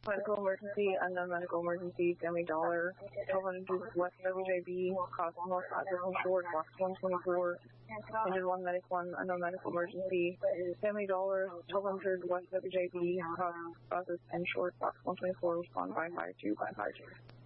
Medical emergency, unknown medical emergency, Family Dollar, 1200 West WJB, Cosmos, Address Short, Box 124, 101 Medical, unknown medical emergency, Family Dollar, 1200 West WJB, Cosmos and Short, Box 124, respond by 52 by 52.